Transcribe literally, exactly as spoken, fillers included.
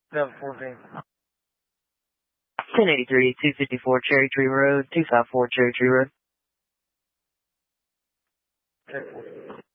seven fourteen. ten eighty-three, two fifty-four Cherry Tree Road, two five four Cherry Tree Road. ten fourteen.